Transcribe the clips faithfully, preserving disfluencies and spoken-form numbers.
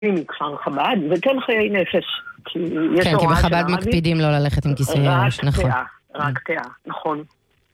מכפר חב"ד, וכן חיי נפש. כן, כי בחב"ד מקפידים לא ללכת עם כיסוי ראש, נכון. רק תאה, רק תאה, נכון.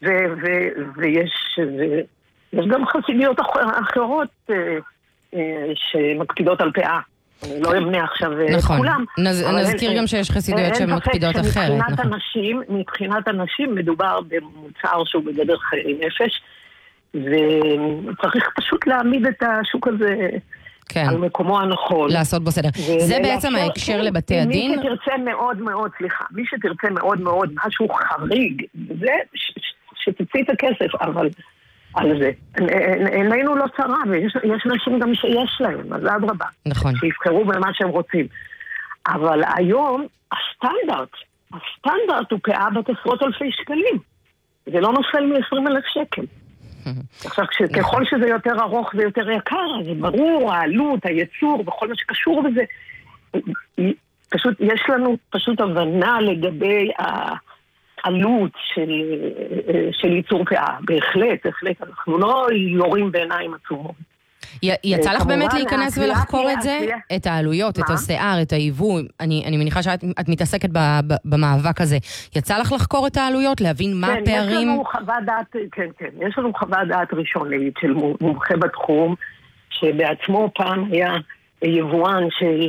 ויש גם חסידיות אחרות שמקפידות על פאה. אני לא אמנה עכשיו את כולם. נזכיר גם שיש חסידויות שמקפידות אחרת. מבחינת אנשים מדובר במוצר שהוא בגדר חיי נפש, וצריך פשוט להעמיד את השוק הזה על מקומו הנכון. לעשות בו סדר. זה בעצם ההקשר לבתי הדין? מי שתרצה מאוד מאוד, סליחה, מי שתרצה מאוד מאוד משהו חריג, זה שתציא את הכסף, אבל על זה. עינינו לא צרה, ויש נשים גם שיש להם, אז עד רבה. נכון. שיבחרו במה שהם רוצים. אבל היום, הסטנדרט, הסטנדרט הוא פאה בת עשרות אלפי שקלים. זה לא נופל מ-עשרים אלף שקל. עכשיו, ככל שזה יותר ארוך ויותר יקר, אז ברור, העלות, הייצור, וכל מה שקשור בזה, פשוט, יש לנו פשוט הבנה לגבי העלות של, של ייצור פאה. בהחלט, בהחלט, אנחנו לא יורים בעיניים עצומות. יצא לך באמת להיכנס ולחקור את זה? את העלויות, את השיער, את היבוא? אני מניחה שאת מתעסקת במאבק הזה. יצא לך לחקור את העלויות? להבין מה הפערים? כן, יש לנו חוות דעת, כן, כן. יש לנו חוות דעת ראשונית של מומחה בתחום, שבעצמו פעם היה יבואן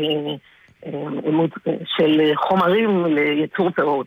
של חומרים לייצור פאות.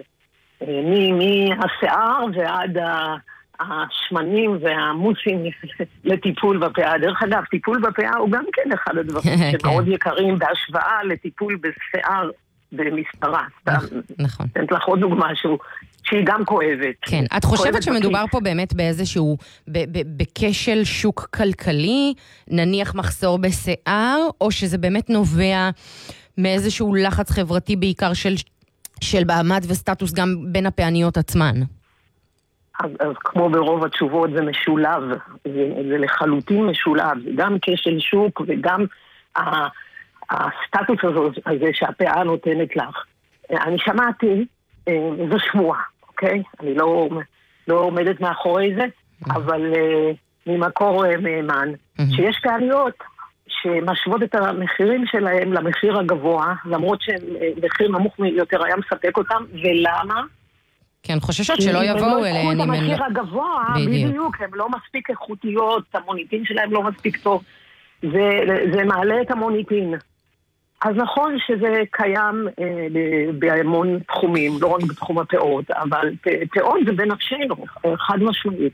מהשיער ועד ה... השמנים והמוסים לטיפול בפאה. דרך אגב, טיפול בפאה הוא גם כן אחד הדברים שמאוד יקרים בהשוואה לטיפול בשיער במספרה. נכון. נתת לך עוד דוגמה שהיא גם כואבת. כן, את חושבת שמדובר פה באמת באיזשהו, בכשל שוק כלכלי, נניח מחסור בשיער, או שזה באמת נובע מאיזשהו לחץ חברתי בעיקר של מעמד וסטטוס גם בין הפעניות עצמן? אז, אז כמו ברוב התשובות זה משולב, זה, זה לחלוטין משולב, זה גם כשל שוק וגם ה, הסטטוס הזה שהפאה נותנת לך. אני שמעתי, זו שמועה, אוקיי? אני לא, לא עומדת מאחורי זה, אבל ממקור מהימן, שיש פעניות שמשוות את המחירים שלהם למחיר הגבוה, למרות שמחיר נמוך יותר היה מספק אותם, ולמה? כן, חוששות שלא יבואו אליהן. הם לא יקחו את המחיר הגבוה, בדיוק, הם לא מספיק איכותיות, המוניטין שלהם לא מספיק טוב, זה מעלה את המוניטין. אז נכון שזה קיים בהמון תחומים, לא רק בתחום הפאות, אבל פאות זה בנפשנו, חד משמעית.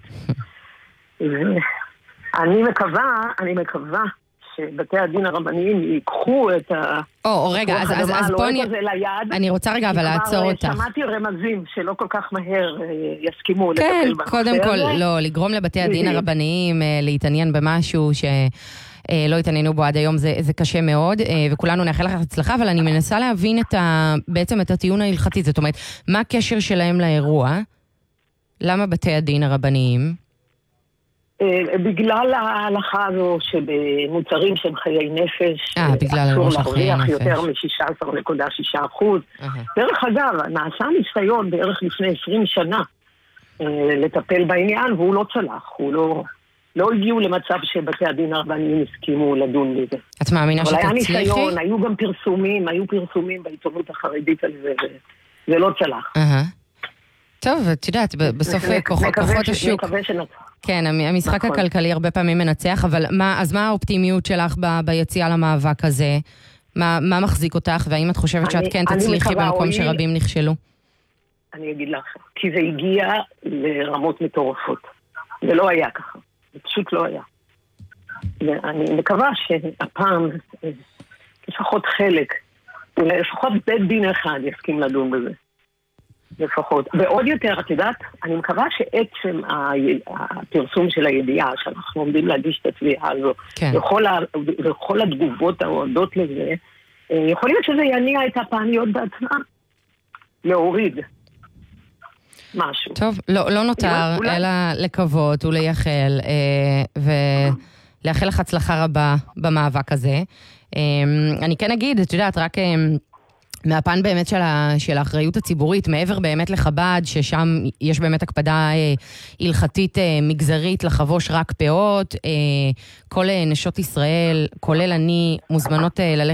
אני מקווה, אני מקווה, שבתי הדין הרבניים ייקחו את ה... או, רגע, אז, אז, אז בוא אני... אני רוצה רגע אבל לעצור אותך. שמעתי רמזים שלא כל כך מהר יסכימו לטפל כן, בנושא קודם כל, לא, לגרום לבתי הדין הרבניים להתעניין במשהו שלא התעניינו בו עד היום, זה, זה קשה מאוד, וכולנו נאחל לך הצלחה, אבל אני מנסה להבין את ה... בעצם את הטיעון ההלכתי, זאת אומרת, מה הקשר שלהם לאירוע? למה בתי הדין הרבניים? בגלל ההלכה הזו שבמוצרים של חיי נפש אסור להרוויח יותר מ-שישה עשר נקודה שישה אחוז. דרך אגב, נעשה ניסיון בערך לפני עשרים שנה לטפל בעניין, והוא לא צלח, הוא לא... לא הגיעו למצב שבתי הדין הרבניים הסכימו לדון בזה. את מאמינה שתצליחי? אבל היה ניסיון, היו גם פרסומים, היו פרסומים בעיתונות החרדית על זה, וזה לא צלח. טוב, את יודעת, בסוף כוחות השוק... כן, המשחק הכלכלי הרבה פעמים מנצח, אבל אז מה האופטימיות שלך ביציאה למאבק הזה? מה מחזיק אותך, והאם את חושבת שאת כן תצליחי במקום שרבים נכשלו? אני אגיד לך, כי זה הגיע לרמות מטורפות. זה לא היה ככה. זה פשוט לא היה. ואני מקווה שהפעם, לפחות חלק, אולי לפחות בית דין אחד יסכים לדון בזה. לפחות. ועוד יותר, את יודעת, אני מקווה שעצם הפרסום של הידיעה, שאנחנו עומדים להגיש את התביעה הזו, כן. וכל, ה, וכל התגובות ההודות לזה, יכול להיות שזה יניע את הפעניות בעצמם, להוריד משהו. טוב, לא, לא נותר, אולי... אלא לקוות ולייחל, ולאחל לך הצלחה רבה במאבק הזה. אני כן אגיד, את יודעת, רק... מהפן באמת של, ה, של האחריות הציבורית, מעבר באמת לחב"ד, ששם יש באמת הקפדה אה, הלכתית אה, מגזרית לחבוש רק פאות, אה, כל אה, נשות ישראל, כולל אני, מוזמנות אה, ללכת